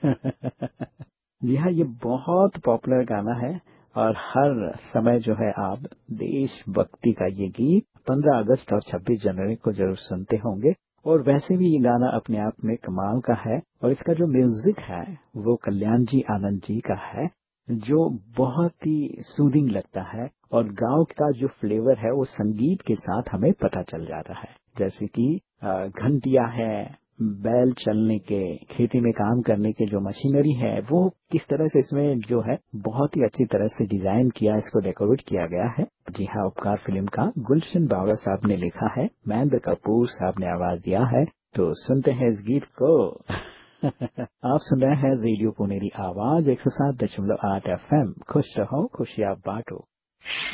जी हाँ, ये बहुत पॉपुलर गाना है और हर समय जो है आप देशभक्ति का ये गीत 15 अगस्त और 26 जनवरी को जरूर सुनते होंगे। और वैसे भी ये गाना अपने आप में कमाल का है और इसका जो म्यूजिक है वो कल्याण जी आनंद जी का है, जो बहुत ही सूदिंग लगता है और गांव का जो फ्लेवर है वो संगीत के साथ हमें पता चल जाता है। जैसे कि घंटिया है, बैल चलने के, खेती में काम करने के जो मशीनरी है वो किस तरह से इसमें जो है बहुत ही अच्छी तरह से डिजाइन किया, इसको डेकोरेट किया गया है। जी हाँ, उपकार फिल्म का गुलशन बावरा साहब ने लिखा है, महेंद्र कपूर साहब ने आवाज दिया है। तो सुनते हैं इस गीत को। आप सुन रहे हैं रेडियो पुनेरी आवाज 107.8 FM। खुश रहो, खुशियां बांटो।